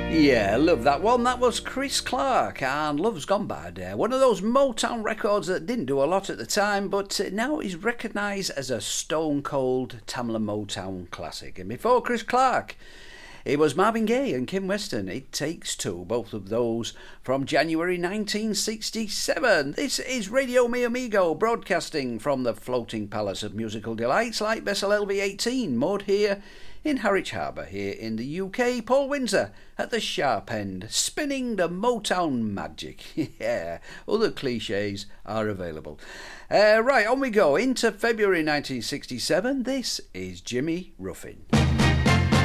Yeah, love that one. That was Chris Clark and Love's Gone Bad. One of those Motown records that didn't do a lot at the time, but now is recognised as a stone cold Tamla Motown classic. And before Chris Clark, it was Marvin Gaye and Kim Weston. It Takes Two, both of those from January 1967. This is Radio Mi Amigo, broadcasting from the floating palace of musical delights like Vessel LV18, moored here in Harwich Harbour, here in the UK. Paul Windsor at the sharp end, spinning the Motown magic. Yeah, other cliches are available. Right, on we go into February 1967. This is Jimmy Ruffin.